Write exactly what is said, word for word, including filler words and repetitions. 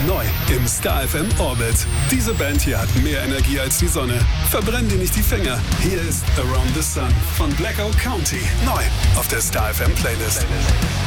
Neu im Star F M Orbit. Diese Band hier hat mehr Energie als die Sonne. Verbrenn dir nicht die Finger. Hier ist Around the Sun von Blackout County. Neu auf der Star F M Playlist.